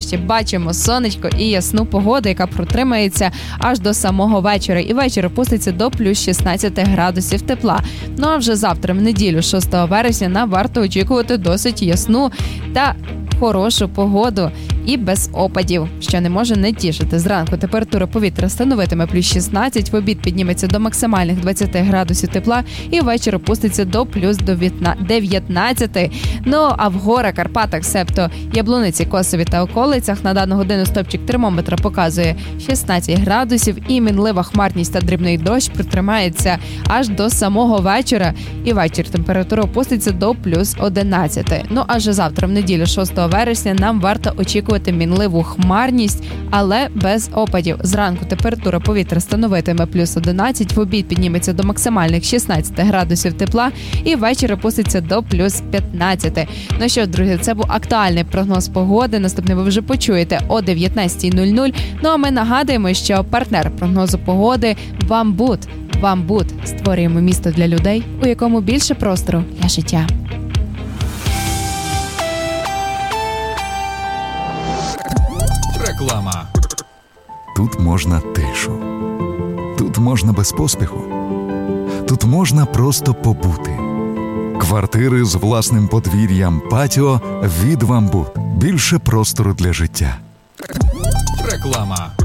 нарешті бачимо сонечко і ясну погоду, яка протримається аж до самого вечора. І вечір опуститься до плюс 16 градусів тепла. Ну а вже завтра, в неділю, 6 вересня, нам варто очікувати досить ясну та хорошу погоду і без опадів, що не може не тішити. Зранку температура повітря становитиме плюс 16, в обід підніметься до максимальних 20 градусів тепла і ввечері опуститься до плюс 19. Ну, а в горах, Карпатах, себто Яблуниці, Косові та околицях на дану годину стопчик термометра показує 16 градусів і мінлива хмарність та дрібний дощ протримається аж до самого вечора. І ввечері температура опуститься до плюс 11. Ну, аж завтра, в неділю, 6 вересня, нам варто очікувати мінливу хмарність, але без опадів. Зранку температура повітря становитиме плюс 11, в обід підніметься до максимальних 16 градусів тепла і ввечері опуститься до плюс 15. Ну що, друзі, це був актуальний прогноз погоди. Наступний ви вже почуєте о 19:00. Ну а ми нагадуємо, що партнер прогнозу погоди «Бамбут». «Бамбут». Створюємо місто для людей, у якому більше простору для життя. Реклама. Тут можна тишу. Тут можна без поспіху. Тут можна просто побути. Квартири з власним подвір'ям, патіо від «Бамбут». Більше простору для життя. Реклама.